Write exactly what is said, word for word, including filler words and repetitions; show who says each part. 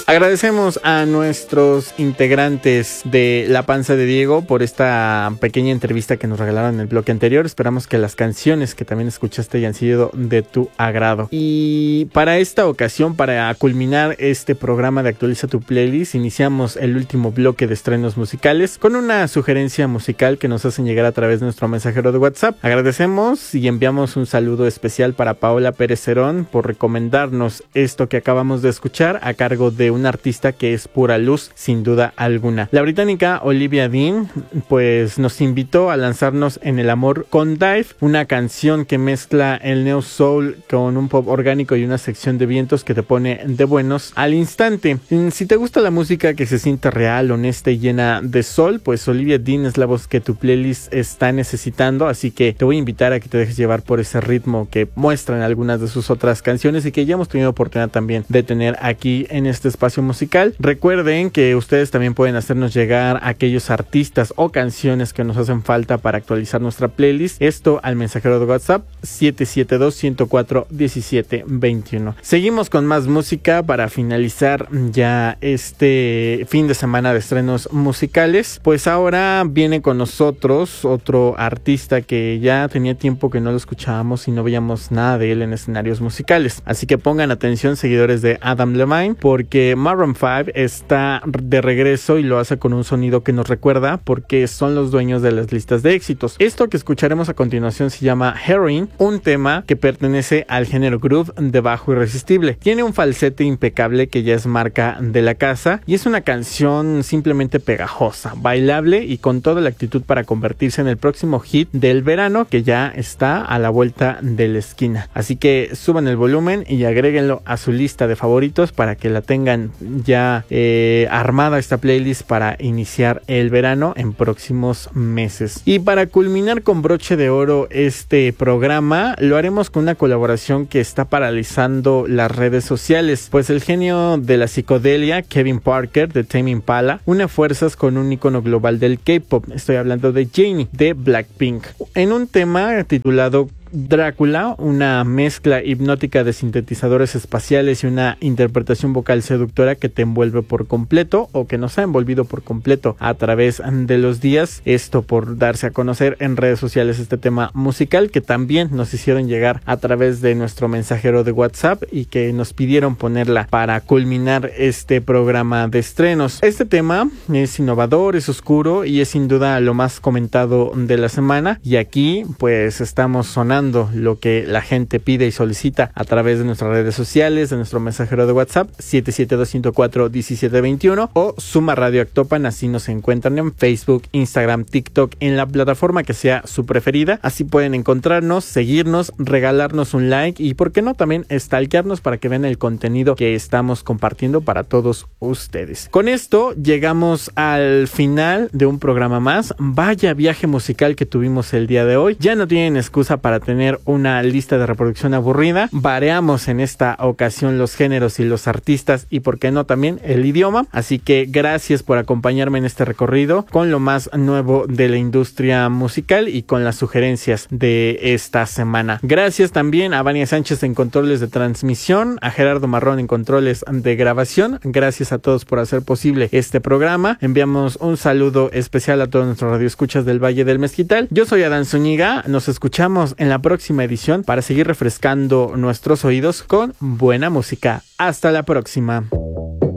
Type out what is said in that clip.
Speaker 1: Agradecemos a nuestros integrantes de La Panza de Diego por esta pequeña entrevista que nos regalaron en el bloque anterior. Esperamos que las canciones que también escuchaste hayan sido de tu agrado. Y para esta ocasión, para culminar este programa de Actualiza tu Playlist, iniciamos el último bloque de estrenos musicales con una sugerencia musical que nos hacen llegar a través de nuestro mensajero de WhatsApp. Agradecemos y enviamos un saludo especial para Paola Pérez Cerón por recomendarnos esto que acabamos de escuchar a cargo de una artista que es pura luz, sin duda alguna. La británica Olivia Dean pues nos invitó a lanzarnos en el amor con Dive, una canción que mezcla el neo soul con un pop orgánico y una sección de vientos que te pone de buenos al instante. Si te gusta la música que se siente real, honesta y llena de sol, pues Olivia Dean es la voz que tu playlist está necesitando, así que te voy a invitar a que te dejes llevar por ese ritmo que muestran algunas de sus otras canciones y que ya hemos tenido oportunidad también de tener aquí en este espacio musical. Recuerden que ustedes también pueden hacernos llegar aquellos artistas o canciones que nos hacen falta para actualizar nuestra playlist. Esto al mensajero de WhatsApp siete siete dos, uno cero cuatro, uno siete dos uno. Seguimos con más música para finalizar ya este fin de semana de estrenos musicales. Pues ahora viene con nosotros otro artista que ya tenía tiempo que no lo escuchábamos y no veíamos nada de él en escenarios musicales. Así que pongan atención, seguidores de Adam Levine, porque Maroon cinco está de regreso y lo hace con un sonido que nos recuerda porque son los dueños de las listas de éxitos. Esto que escucharemos a continuación se llama Heroin, un tema que pertenece al género groove de bajo irresistible. Tiene un falsete impecable que ya es marca de la casa y es una canción simplemente pegajosa, bailable y con toda la actitud para convertirse en el próximo hit del verano que ya está a la vuelta de la esquina. Así que suban el volumen y agréguenlo a su lista de favoritos para que la tengan ya eh, armada esta playlist para iniciar el verano en próximos meses. Y para culminar con broche de oro este programa, lo haremos con una colaboración que está paralizando las redes sociales, pues el genio de la psicodelia, Kevin Parker de Tame Impala, une fuerzas con un icono global del K-pop. Estoy hablando de Jennie de Blackpink, en un tema titulado Drácula, una mezcla hipnótica de sintetizadores espaciales y una interpretación vocal seductora que te envuelve por completo o que nos ha envolvido por completo a través de los días. Esto por darse a conocer en redes sociales este tema musical que también nos hicieron llegar a través de nuestro mensajero de WhatsApp y que nos pidieron ponerla para culminar este programa de estrenos. Este tema es innovador, es oscuro y es sin duda lo más comentado de la semana, y aquí pues estamos sonando lo que la gente pide y solicita a través de nuestras redes sociales, de nuestro mensajero de WhatsApp siete siete dos, uno cero cuatro, uno siete dos uno o Suma Radio Actopan. Así nos encuentran en Facebook, Instagram, TikTok, en la plataforma que sea su preferida. Así pueden encontrarnos, seguirnos, regalarnos un like y por qué no también stalkearnos para que vean el contenido que estamos compartiendo para todos ustedes. Con esto llegamos al final de un programa más. Vaya viaje musical que tuvimos el día de hoy. Ya no tienen excusa para tener tener una lista de reproducción aburrida. Variamos en esta ocasión los géneros y los artistas y por qué no también el idioma. Así que gracias por acompañarme en este recorrido con lo más nuevo de la industria musical y con las sugerencias de esta semana. Gracias también a Vania Sánchez en controles de transmisión, a Gerardo Marrón en controles de grabación. Gracias a todos por hacer posible este programa. Enviamos un saludo especial a todos nuestros radioescuchas del Valle del Mezquital. Yo soy Adán Zúñiga. Nos escuchamos en la próxima edición para seguir refrescando nuestros oídos con buena música. Hasta la próxima.